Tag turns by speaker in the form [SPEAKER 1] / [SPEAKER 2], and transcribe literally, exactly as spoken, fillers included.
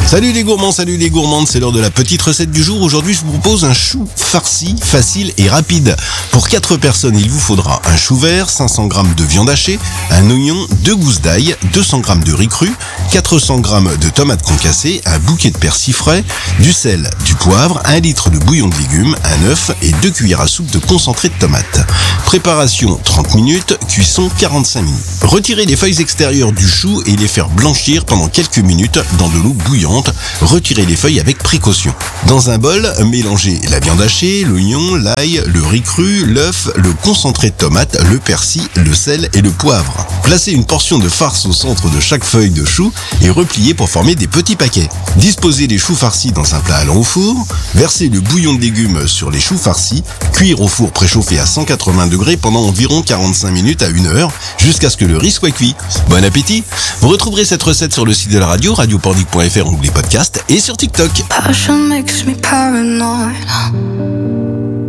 [SPEAKER 1] Salut les gourmands, salut les gourmandes, c'est l'heure de la petite recette du jour. Aujourd'hui, je vous propose un chou farci, facile et rapide. Pour quatre personnes, il vous faudra un chou vert, cinq cents grammes de viande hachée, un oignon, deux gousses d'ail, deux cents grammes de riz cru, quatre cents grammes de tomates concassées, un bouquet de persil frais, du sel, du poivre, un litre de bouillon de légumes, un œuf et deux cuillères à soupe de concentré de tomates. Préparation trente minutes, cuisson quarante-cinq minutes. Retirez les feuilles extérieures du chou et les faire blanchir pendant quelques minutes dans de l'eau bouillante. Retirez les feuilles avec précaution. Dans un bol, mélangez la viande hachée, l'oignon, l'ail, le riz cru, l'œuf, le concentré de tomate, le persil, le sel et le poivre. Placez une portion de farce au centre de chaque feuille de chou et repliez pour former des petits paquets. Disposez les choux farcis dans un plat allant au four. Versez le bouillon de légumes sur les choux farcis. Cuire au four préchauffé à cent quatre-vingts degrés pendant environ quarante-cinq minutes à une heure jusqu'à ce que le riz soit cuit. Bon appétit! Vous retrouverez cette recette sur le site de la radio, radiopornic point f r, onglet podcast et sur TikTok.
[SPEAKER 2] Passion makes me paranoid.